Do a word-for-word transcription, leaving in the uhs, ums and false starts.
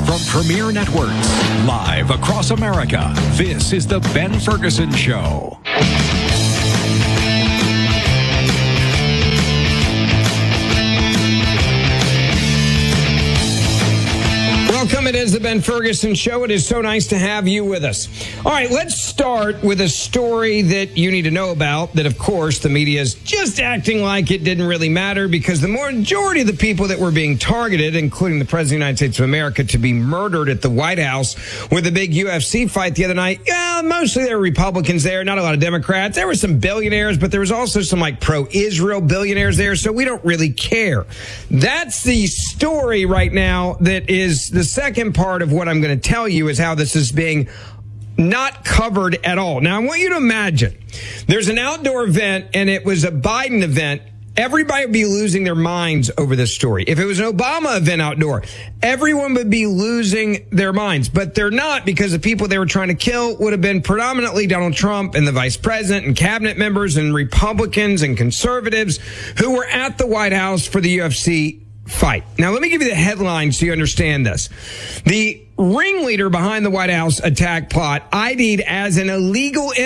From Premier Networks, live across America, this is The Ben Ferguson Show. Welcome. It is the Ben Ferguson Show. It is so nice to have you with us. All right, let's start with a story that you need to know about that, of course, the media is just acting like it didn't really matter because the majority of the people that were being targeted, including the President of the United States of America, to be murdered at the White House with a big U F C fight the other night, yeah, mostly there were Republicans there, not a lot of Democrats. There were some billionaires, but there was also some like pro-Israel billionaires there, so we don't really care. That's the story right now that is the second part of what I'm going to tell you is how this is being not covered at all. Now, I want you to imagine there's an outdoor event and it was a Biden event. Everybody would be losing their minds over this story. If it was an Obama event outdoor, everyone would be losing their minds. But they're not, because the people they were trying to kill would have been predominantly Donald Trump and the vice president and cabinet members and Republicans and conservatives who were at the White House for the U F C fight. Now, let me give you the headline so you understand this. The ringleader behind the White House attack plot, I D'd as an illegal